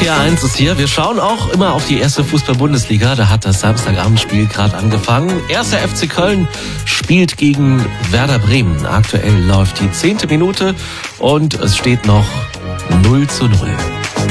RPR1 ist hier. Wir schauen auch immer auf die erste Fußball-Bundesliga. Da hat das Samstagabendspiel gerade angefangen. 1. FC Köln spielt gegen Werder Bremen. Aktuell läuft die 10. Minute und es steht noch 0:0.